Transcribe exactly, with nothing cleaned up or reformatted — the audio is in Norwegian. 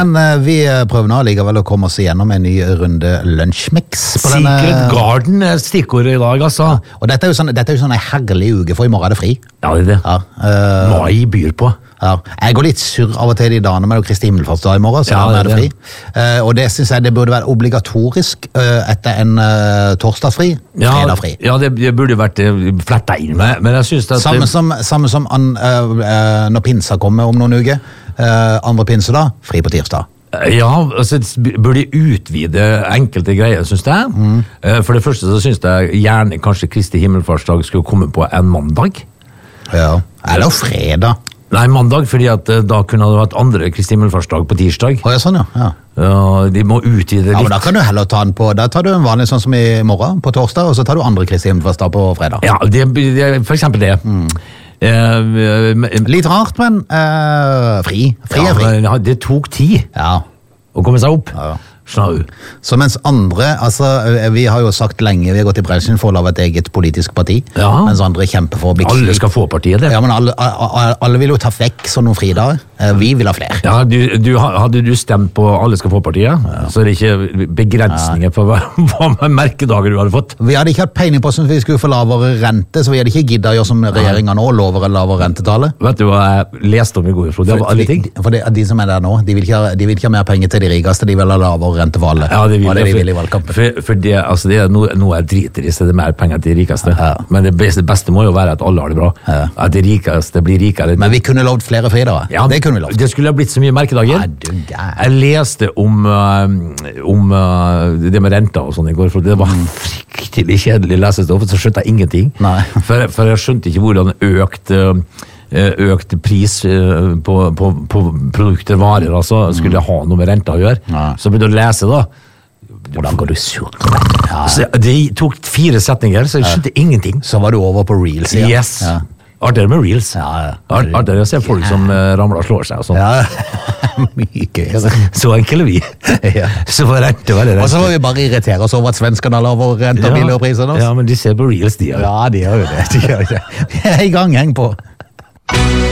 Men uh, vi prøver nå likevel å komme oss igjennom en ny runde lunsjmix. Secret Garden er stikkordet i dag, altså. Ja. Og dette er jo sånn, dette er jo sånn en herlig uke, for i morgen er det fri. Ja, det er det. Ja, uh, Mai byr på. Ja. Jeg går litt surr av og til de dagene med Kristi himmelfartsdag i morgen, så ja, er det fri. Uh, og det synes jeg det burde være obligatorisk uh, etter en uh, torsdagsfri, ja, fredag fri. Ja, det, det burde vært fletta inn med, men jeg synes at... Samme som, samme som an, uh, uh, når pinsa kommer om noen uker, uh, andre pinse da, fri på tirsdag. Ja, altså burde utvide enkelte greier, synes jeg. Mm. Uh, for det første så synes jeg gjerne kanskje Kristi himmelfartsdag skulle komme på en mandag. Ja, eller fredag. Nei, mandag, fordi at da kunne det vært andre Kristi himmelfartsdag på tirsdag. Å, ja, sånn, ja. ja. Ja, de må utvide litt. Ja, men da kan du heller ta den på, da tar du en vanlig sånn som i morgen, på torsdag, og så tar du andre Kristi himmelfartsdag på fredag. Ja, det, det, for eksempel det. Mm. Eh, litt rart, men eh, fri. Fri er fri. Ja, det tok tid ja. å komme seg opp. Ja. Snau. Så mens andre, altså vi har jo sagt lenge, vi har gått i bransjen for å lave et eget politisk parti, ja. mens andre kjemper for å bli alle skal få partiet det. Ja, men alle, alle, alle vil jo ta vekk sånn noen fridager. Vi vil ha flere. Ja, du, du, hadde du stemt på alle skal få partiet, ja. så er det ikke begrensninger ja. på hva, hva merkedager du hadde fått. Vi hadde ikke hatt peiling på som vi skulle få lavere rente, så vi hadde ikke giddet å gjøre som regjeringen nå, lover en lavere rentetale. Vet du hva jeg leste om i går? Det var alle ting. For det, de som er der nå, de vil, ikke ha, de vil ikke ha mer penger til de rikeste, de vil ha lavere rente for alle. Ja, det vil, det det de vil i valgkampen. For, for det, altså det er noe, noe jeg driter i, så det er mer penger til de rikeste. Ja. Men det beste, det beste må jo være at alle har det bra. Ja. At de rikeste blir rikere. Men vi kunne lovd flere fridager. Ja, det kunne vi lovd. Det skulle ha blitt så mye merkedager. Ja, jeg leste om, uh, om uh, det med renta og sånn i går, for det var mm. fryktelig kjedelig lesestoff, så skjønte jeg ingenting. For, for jeg skjønte ikke hvordan økt... Uh, økt pris på, på, på produkter, varer, altså, skulle ha noe med renta å gjøre. Ja. Så begynte jeg å lese da. Hvordan går du sur? Ja. Så det tok fire setninger, så jeg skjønte ja. ingenting. Så var du over på reels, ja. Yes. Ja. Artigere med reels. Ja, ja. Artigere å se folk ja. som uh, ramler og slår seg og sånn. Ja, mye gøy. Så enkle vi. Ja. Så var rente veldig rente. Og så var vi bare irritere oss over at svenskene har lavere rente og billigere priser nå. Ja, men de ser på reels, de. Ja, de gjør jo det. De gjør det. Vi er i gang, heng på.